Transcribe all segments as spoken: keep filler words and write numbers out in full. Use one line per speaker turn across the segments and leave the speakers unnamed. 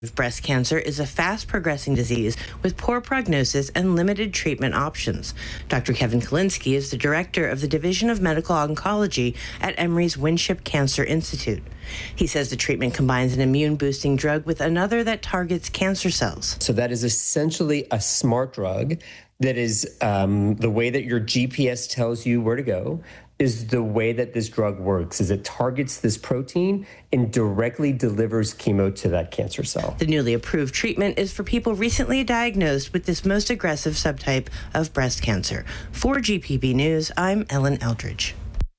Breast cancer is a fast-progressing disease with poor prognosis and limited treatment options. Doctor Kevin Kalinske is the director of the Division of Medical Oncology at Emory's Winship Cancer Institute. He says the treatment combines an immune-boosting drug with another that targets cancer cells.
So that is essentially a smart drug that is um, the way that your G P S tells you where to go. Is the way that this drug works, is it targets this protein and directly delivers chemo to that cancer cell.
The newly approved treatment is for people recently diagnosed with this most aggressive subtype of breast cancer. For G P B News, I'm Ellen Eldridge.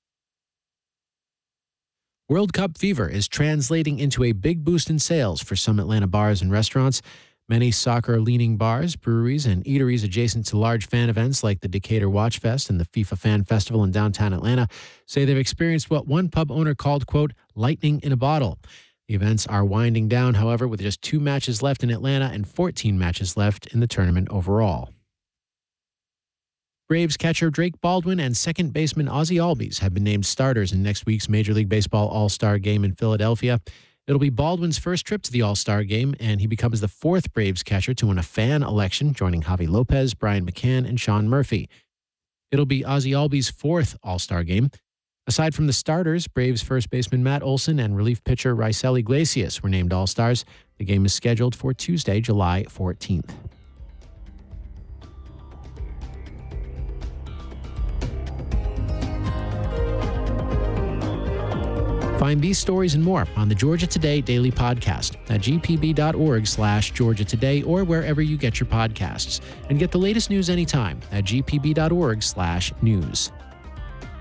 World Cup fever is translating into a big boost in sales for some Atlanta bars and restaurants. Many soccer-leaning bars, breweries, and eateries adjacent to large fan events like the Decatur Watch Fest and the FIFA Fan Festival in downtown Atlanta say they've experienced what one pub owner called, quote, lightning in a bottle. The events are winding down, however, with just two matches left in Atlanta and fourteen matches left in the tournament overall. Braves catcher Drake Baldwin and second baseman Ozzie Albies have been named starters in next week's Major League Baseball All-Star Game in Philadelphia. It'll be Baldwin's first trip to the All-Star Game, and he becomes the fourth Braves catcher to win a fan election, joining Javi Lopez, Brian McCann, and Sean Murphy. It'll be Ozzie Albies' fourth All-Star Game. Aside from the starters, Braves first baseman Matt Olson and relief pitcher Raisel Iglesias were named All-Stars. The game is scheduled for Tuesday, July fourteenth. Find these stories and more on the Georgia Today Daily Podcast at gpb.org slash Georgia Today or wherever you get your podcasts. And get the latest news anytime at gpb.org slash news.